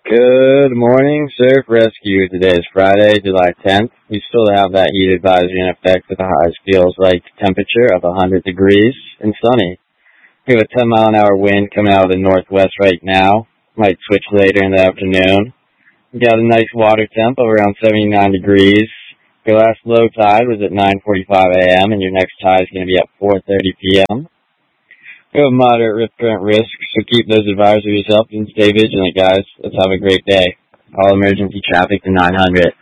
Good morning, Surf Rescue. Today is Friday, July 10th. We still have that heat advisory in effect with the highest feels like temperature of 100 degrees and sunny. We have a 10-mile-an-hour wind coming out of the northwest right now. Might switch later in the afternoon. We got a nice water temp of around 79 degrees. Your last low tide was at 9:45 a.m. and your next tide is going to be at 4:30 p.m. We have a moderate rip current risk, so keep those advisories up and stay vigilant, guys. Let's have a great day. Call emergency traffic to 900.